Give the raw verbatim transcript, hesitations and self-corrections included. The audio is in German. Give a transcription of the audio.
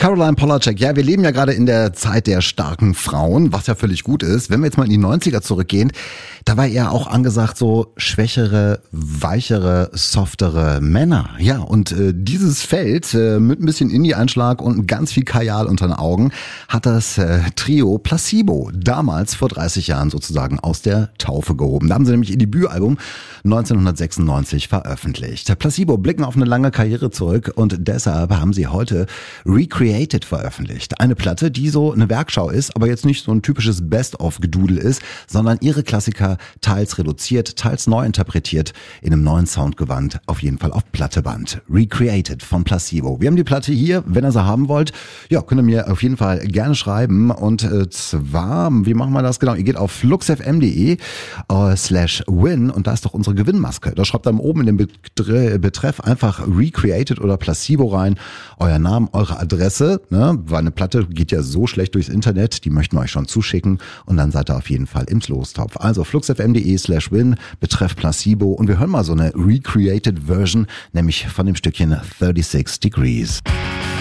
Caroline Polachek. Ja, wir leben ja gerade in der Zeit der starken Frauen, was ja völlig gut ist. Wenn wir jetzt mal in die neunziger zurückgehen, da war eher auch angesagt so schwächere, weichere, softere Männer. Ja, und äh, dieses Feld äh, mit ein bisschen Indie-Einschlag und ganz viel Kajal unter den Augen hat das äh, Trio Placebo damals vor dreißig Jahren sozusagen aus der Taufe gehoben. Da haben sie nämlich ihr Debütalbum neunzehnhundertsechsundneunzig veröffentlicht. Placebo blicken auf eine lange Karriere zurück und deshalb haben sie heute Recreated veröffentlicht. Eine Platte, die so eine Werkschau ist, aber jetzt nicht so ein typisches Best-of-Gedudel ist, sondern ihre Klassiker teils reduziert, teils neu interpretiert, in einem neuen Soundgewand, auf jeden Fall auf Platteband. Recreated von Placebo. Wir haben die Platte hier, wenn ihr sie haben wollt, ja, könnt ihr mir auf jeden Fall gerne schreiben und äh, zwar, wie machen wir das genau? Ihr geht auf fluxfm.de äh, slash win und da ist doch unsere Gewinnmaske. Da schreibt dann oben in den Betreff einfach Recreated oder Placebo rein, euer Name, eure Adresse, ne? Weil eine Platte geht ja so schlecht durchs Internet, die möchten wir euch schon zuschicken und dann seid ihr auf jeden Fall im Lostopf. Also fluxfm.de slash win, Betreff Placebo und wir hören mal so eine Recreated Version, nämlich von dem Stückchen thirty-six Degrees.